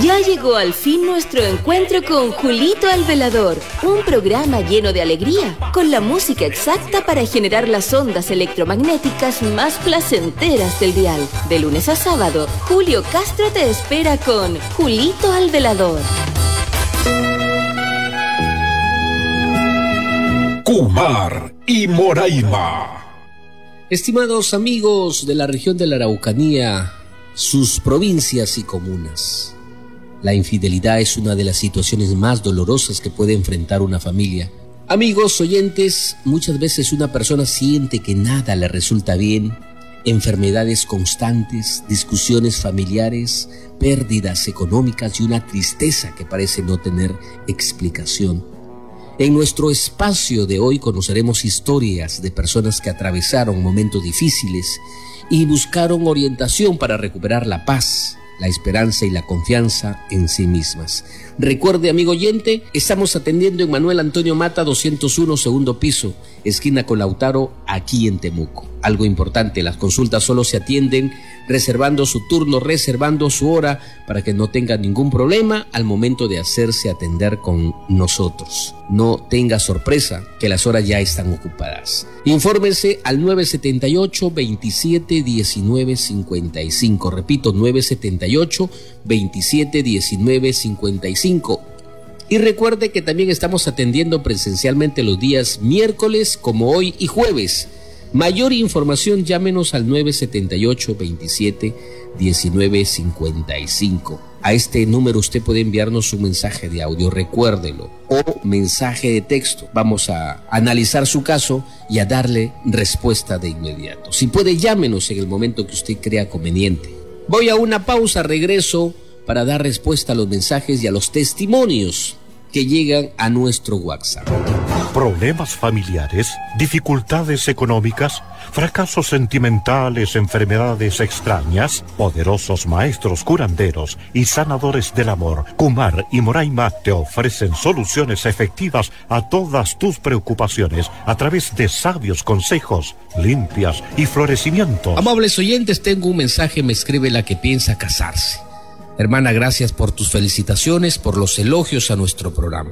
Ya llegó al fin nuestro encuentro con Julito el Velador, un programa lleno de alegría, con la música exacta para generar las ondas electromagnéticas más placenteras del dial. De lunes a sábado, Julio Castro te espera con Julito el Velador. Kumar y Moraima. Estimados amigos de la región de la Araucanía, sus provincias y comunas, la infidelidad es una de las situaciones más dolorosas que puede enfrentar una familia. Amigos oyentes, muchas veces una persona siente que nada le resulta bien, enfermedades constantes, discusiones familiares, pérdidas económicas y una tristeza que parece no tener explicación. En nuestro espacio de hoy conoceremos historias de personas que atravesaron momentos difíciles y buscaron orientación para recuperar la paz, la esperanza y la confianza en sí mismas. Recuerde, amigo oyente, estamos atendiendo en Manuel Antonio Mata 201, segundo piso, esquina con Lautaro, aquí en Temuco. Algo importante, las consultas solo se atienden reservando su turno, reservando su hora, para que no tenga ningún problema al momento de hacerse atender con nosotros. No tenga sorpresa que las horas ya están ocupadas. Infórmese al 978-2719-55. Repito, 978-2719-55. Y recuerde que también estamos atendiendo presencialmente los días miércoles como hoy y jueves. Mayor información, llámenos al 978-2719-55. A este número usted puede enviarnos un mensaje de audio, recuérdelo, o mensaje de texto. Vamos a analizar su caso y a darle respuesta de inmediato. Si puede, llámenos en el momento que usted crea conveniente. Voy a una pausa, regreso para dar respuesta a los mensajes y a los testimonios que llegan a nuestro WhatsApp. Problemas familiares, dificultades económicas, fracasos sentimentales, enfermedades extrañas, poderosos maestros curanderos y sanadores del amor, Kumar y Moraima te ofrecen soluciones efectivas a todas tus preocupaciones a través de sabios consejos, limpias y florecimientos. Amables oyentes, tengo un mensaje, me escribe la que piensa casarse. Hermana, gracias por tus felicitaciones, por los elogios a nuestro programa.